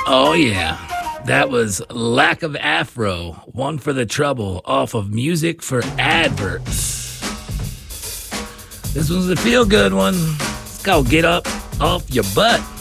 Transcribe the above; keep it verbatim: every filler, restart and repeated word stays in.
Oh, yeah. That was Lack of Afro, One for the Trouble, off of Music for Adverts. This one's a feel-good one. It's called Get Up Off Your Butt.